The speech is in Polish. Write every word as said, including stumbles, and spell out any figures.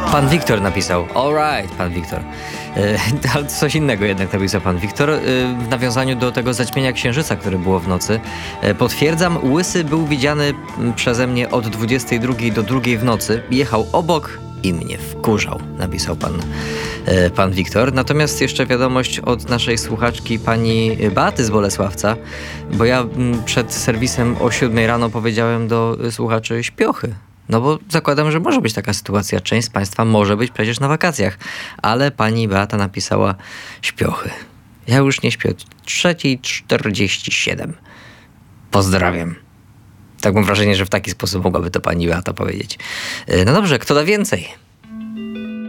Pan Wiktor napisał. Alright, pan Wiktor. E, ale coś innego jednak napisał pan Wiktor. E, w nawiązaniu do tego zaćmienia księżyca, które było w nocy. E, potwierdzam, Łysy był widziany przeze mnie od dwudziestej drugiej do drugiej w nocy. Jechał obok i mnie wkurzał, napisał pan, e, pan Wiktor. Natomiast jeszcze wiadomość od naszej słuchaczki pani Beaty z Bolesławca, bo ja m, przed serwisem o siódmej rano powiedziałem do słuchaczy śpiochy. No bo zakładam, że może być taka sytuacja. Część z państwa może być przecież na wakacjach. Ale pani Beata napisała śpiochy. Ja już nie śpię od trzeciej czterdzieści siedem. Pozdrawiam. Tak mam wrażenie, że w taki sposób mogłaby to pani Beata powiedzieć. No dobrze, kto da więcej?